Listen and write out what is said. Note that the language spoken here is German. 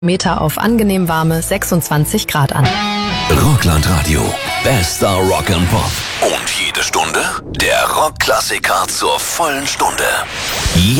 Meter auf angenehm warme 26 Grad an. Rockland Radio. Bester Rock and Pop. Und jede Stunde der Rockklassiker zur vollen Stunde.